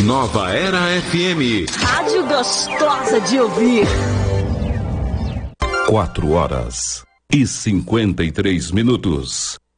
Nova Era FM. Rádio gostosa de ouvir. 4 horas e 53 minutos.